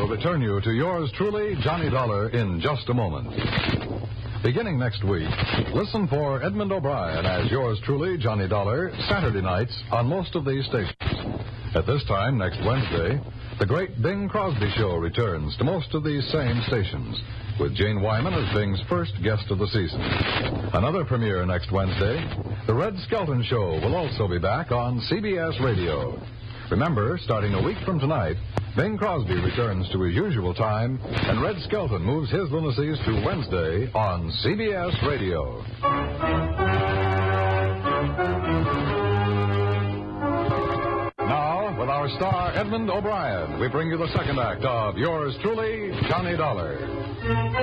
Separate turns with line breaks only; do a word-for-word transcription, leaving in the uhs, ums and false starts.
will return you to yours truly, Johnny Dollar, in just a moment. Beginning next week, listen for Edmund O'Brien as yours truly, Johnny Dollar, Saturday nights on most of these stations. At this time, next Wednesday, the great Bing Crosby Show returns to most of these same stations, with Jane Wyman as Bing's first guest of the season. Another premiere next Wednesday, the Red Skelton Show will also be back on C B S Radio. Remember, starting a week from tonight, Bing Crosby returns to his usual time, and Red Skelton moves his lunacies to Wednesday on C B S Radio. Now, with our star Edmund O'Brien, we bring you the second act of yours truly, Johnny Dollar.